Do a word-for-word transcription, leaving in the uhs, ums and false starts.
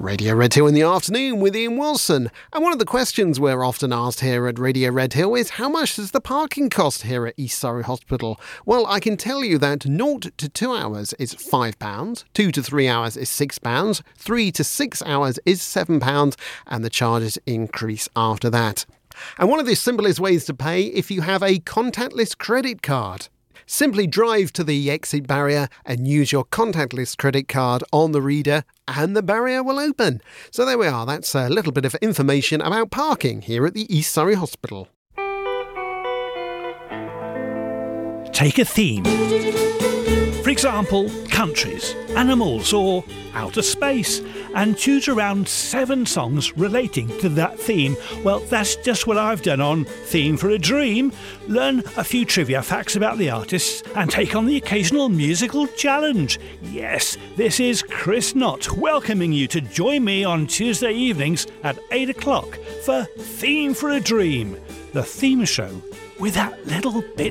Radio Redhill in the afternoon with Ian Wilson. And one of the questions we're often asked here at Radio Redhill is, how much does the parking cost here at East Surrey Hospital? Well, I can tell you that zero to two hours is five pounds, two to three hours is six pounds, three to six hours is seven pounds, and the charges increase after that. And one of the simplest ways to pay if you have a contactless credit card. Simply drive to the exit barrier and use your contactless credit card on the reader and the barrier will open. So there we are, that's a little bit of information about parking here at the East Surrey Hospital. Take a theme. For example, countries, animals or outer space, and choose around seven songs relating to that theme. Well, that's just what I've done on Theme for a Dream. Learn a few trivia facts about the artists and take on the occasional musical challenge. Yes, this is Chris Knott welcoming you to join me on Tuesday evenings at eight o'clock for Theme for a Dream, the theme show with that little bit